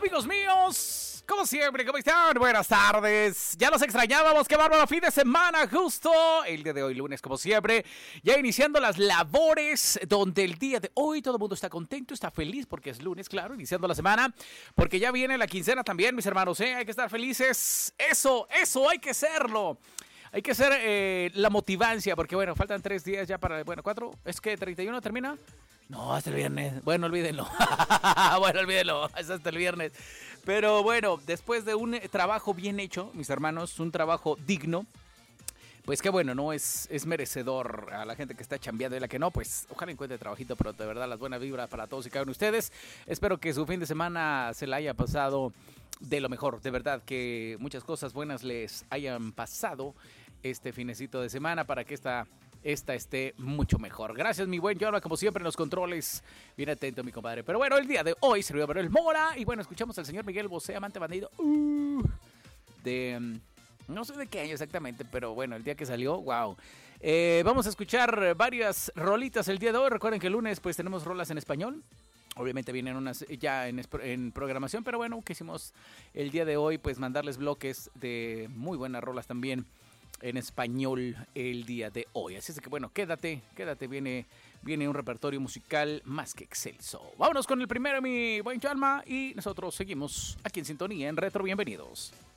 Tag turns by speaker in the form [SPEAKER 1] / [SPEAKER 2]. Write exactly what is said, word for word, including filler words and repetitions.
[SPEAKER 1] amigos míos? Como siempre, ¿cómo están? Buenas tardes. Ya los extrañábamos, qué bárbaro fin de semana, justo el día de hoy, lunes, como siempre. Ya iniciando las labores, donde el día de hoy todo el mundo está contento, está feliz, porque es lunes, claro, iniciando la semana. Porque ya viene la quincena también, mis hermanos, ¿eh? Hay que estar felices. Eso, eso, hay que serlo. Hay que ser eh, la motivancia, porque bueno, faltan tres días ya para, bueno, cuatro. ¿Es que treinta y uno termina? No, hasta el viernes. Bueno, olvídenlo. bueno, olvídenlo. Es hasta el viernes. Pero bueno, después de un trabajo bien hecho, mis hermanos, un trabajo digno, pues qué bueno, ¿no? Es, es merecedor a la gente que está chambeando y la que no, pues ojalá encuentre trabajito, pero de verdad las buenas vibras para todos y cada uno de ustedes. Espero que su fin de semana se la haya pasado de lo mejor, de verdad, que muchas cosas buenas les hayan pasado este finecito de semana para que esta... esta esté mucho mejor. Gracias, mi buen Jorma, como siempre en los controles. Bien atento, mi compadre. Pero bueno, el día de hoy se lo el Mora. Y bueno, escuchamos al señor Miguel Bosé, amante bandido. Uh, de... No sé de qué año exactamente, pero bueno, el día que salió, wow. Eh, vamos a escuchar varias rolitas el día de hoy. Recuerden que el lunes pues tenemos rolas en español. Obviamente vienen unas ya en, en programación, pero bueno, quisimos el día de hoy pues mandarles bloques de muy buenas rolas también en español el día de hoy. Así es que bueno, quédate, quédate, viene, viene un repertorio musical más que excelso. Vámonos con el primero, mi buen Chalma, y nosotros seguimos aquí en sintonía en Retro. Bienvenidos.